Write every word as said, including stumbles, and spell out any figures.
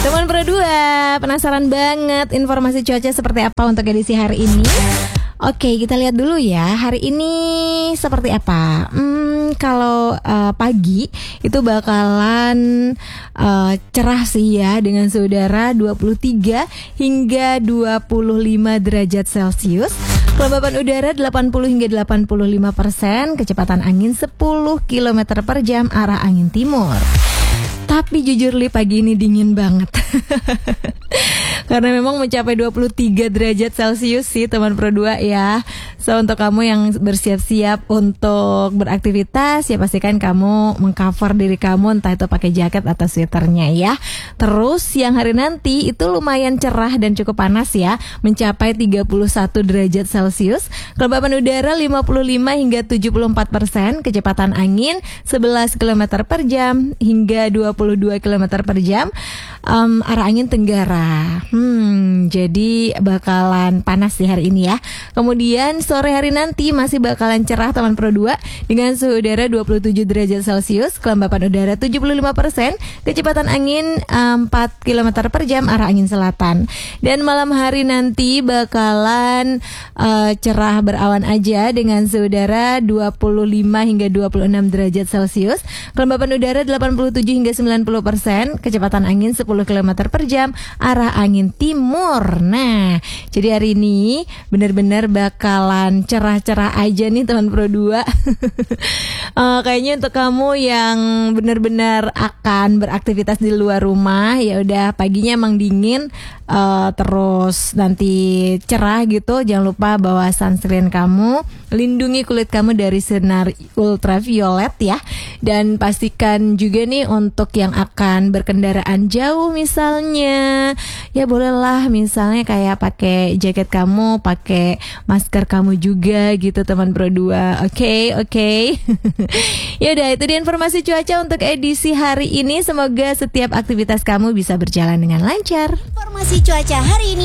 Teman Pro dua, penasaran banget informasi cuaca seperti apa untuk edisi hari ini? Oke, kita lihat dulu ya. Hari ini seperti apa? Hmm, kalau uh, pagi itu bakalan uh, cerah sih ya, dengan suhu udara dua puluh tiga hingga dua puluh lima derajat Celcius. Kelembapan udara delapan puluh hingga delapan puluh lima persen, kecepatan angin sepuluh kilometer per jam arah angin timur. Tapi jujur li, pagi ini dingin banget. Karena memang mencapai dua puluh tiga derajat Celcius sih teman Pro dua ya. So untuk kamu yang bersiap-siap untuk beraktivitas, ya pastikan kamu mengcover diri kamu, entah itu pakai jaket atau sweaternya ya. Terus siang hari nanti itu lumayan cerah dan cukup panas ya, mencapai tiga puluh satu derajat Celcius. Kelembapan udara lima puluh lima hingga tujuh puluh empat persen, kecepatan angin sebelas kilometer per jam hingga dua puluh dua kilometer per jam, um, arah angin tenggara. Hmm, jadi bakalan panas di hari ini ya. Kemudian sore hari nanti masih bakalan cerah teman Pro dua, dengan suhu udara dua puluh tujuh derajat Celcius, kelembapan udara tujuh puluh lima persen, kecepatan angin um, empat kilometer per jam arah angin selatan. Dan malam hari nanti bakalan uh, cerah berawan aja, dengan suhu udara dua puluh lima hingga dua puluh enam derajat Celcius, kelembapan udara delapan puluh tujuh hingga sembilan puluh persen, kecepatan angin sepuluh kilometer per jam arah angin timur. Nah, jadi hari ini benar-benar bakalan cerah-cerah aja nih teman Pro dua. uh, Kayaknya untuk kamu yang benar-benar akan beraktivitas di luar rumah, ya udah paginya emang dingin, uh, terus nanti cerah gitu. Jangan lupa bawa sunscreen kamu, lindungi kulit kamu dari sinar ultraviolet ya. Dan pastikan juga nih untuk yang akan berkendaraan jauh misalnya, ya bolehlah misalnya kayak pakai jaket kamu, pakai masker kamu juga gitu teman Pro dua. Oke, oke. Ya udah, itu dia informasi cuaca untuk edisi hari ini. Semoga setiap aktivitas kamu bisa berjalan dengan lancar. Informasi cuaca hari ini